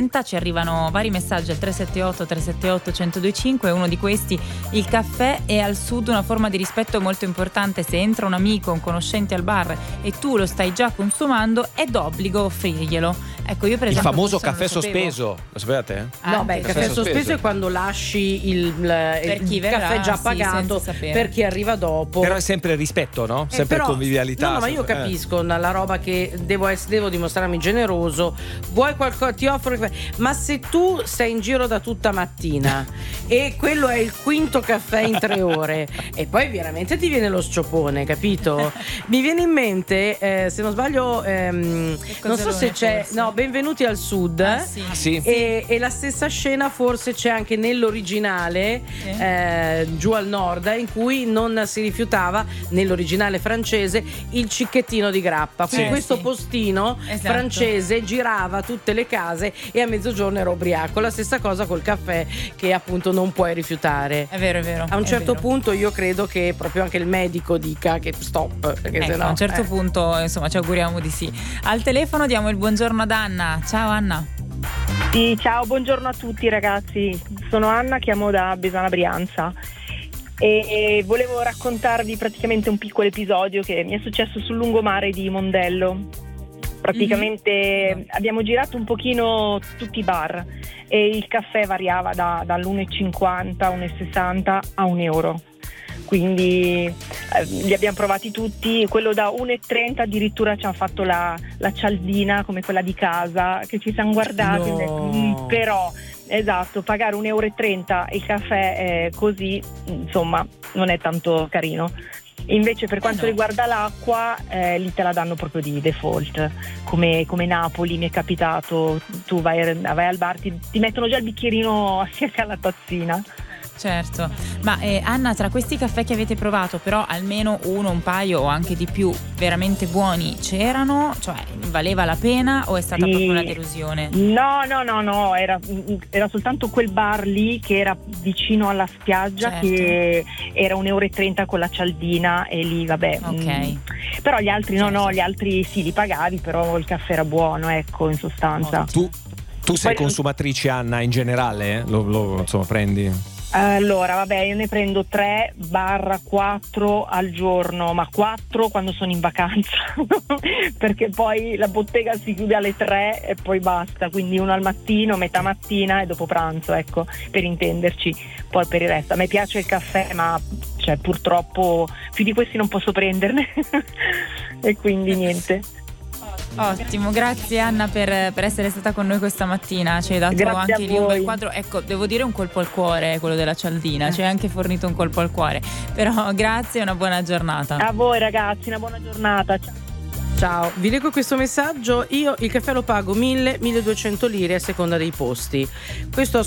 30, ci arrivano vari messaggi al 378 378 1025, uno di questi: il caffè è al sud una forma di rispetto molto importante, se entra un amico, un conoscente al bar e tu lo stai già consumando è d'obbligo offrirglielo. Ecco, io per Il esempio famoso questo non caffè lo sapevo. sospeso, lo sapete? No, beh, il caffè sospeso è quando lasci il caffè già pagato per chi arriva dopo. Però è sempre rispetto, no? Sempre però, convivialità. No, ma io capisco la roba che devo dimostrarmi generoso. Vuoi qualcosa? Ti offro il caffè. Ma se tu sei in giro da tutta mattina e quello è il quinto caffè in 3 ore e poi veramente ti viene lo sciopone, capito? Mi viene in mente, se non sbaglio, non so se c'è, no, Benvenuti al Sud, sì. E la stessa scena forse c'è anche nell'originale, giù al nord, in cui non si rifiutava, nell'originale francese, il cicchettino di grappa. Quindi questo postino francese girava tutte le case e a mezzogiorno era ubriaco. La stessa cosa col caffè, che appunto non puoi rifiutare. È vero. A un certo punto io credo che proprio anche il medico dica che stop, perché sennò, a un certo punto insomma ci auguriamo di sì. Al telefono diamo il buongiorno ad Anna. Ciao Anna. Sì, ciao, buongiorno a tutti ragazzi. Sono Anna, chiamo da Besana Brianza e volevo raccontarvi praticamente un piccolo episodio che mi è successo sul lungomare di Mondello. Praticamente abbiamo girato un pochino tutti i bar e il caffè variava dall'1,50, 1,60 a €1. Quindi li abbiamo provati tutti. Quello da 1,30 addirittura ci hanno fatto la cialdina come quella di casa, che ci siamo guardati. No. Però esatto, pagare €1,30 e il caffè così, insomma, non è tanto carino. Invece per quanto riguarda l'acqua, lì te la danno proprio di default, come Napoli mi è capitato. Tu vai al bar, ti mettono già il bicchierino assieme alla tazzina. Certo, ma Anna, tra questi caffè che avete provato, però almeno uno, un paio o anche di più veramente buoni c'erano? Cioè, valeva la pena o è stata proprio una delusione? No, era soltanto quel bar lì che era vicino alla spiaggia, che era €1,30 con la cialdina e lì vabbè. Però gli altri gli altri sì, li pagavi, però il caffè era buono, ecco, in sostanza. Tu sei consumatrice, Anna, in generale? Lo insomma, prendi? Allora, vabbè, io ne prendo 3-4 al giorno, ma 4 quando sono in vacanza, perché poi la bottega si chiude alle 3 e poi basta, quindi uno al mattino, metà mattina e dopo pranzo, ecco, per intenderci. Poi per il resto, a me piace il caffè, ma purtroppo più di questi non posso prenderne e quindi niente. Ottimo, grazie Anna per essere stata con noi questa mattina, ci hai dato Grazie anche lì un bel quadro. Ecco, devo dire un colpo al cuore quello della cialdina, ci hai anche fornito un colpo al cuore, però grazie e una buona giornata. A voi ragazzi, una buona giornata. Ciao, vi leggo questo messaggio. Io il caffè lo pago 1.000-1.200 lire a seconda dei posti. Questo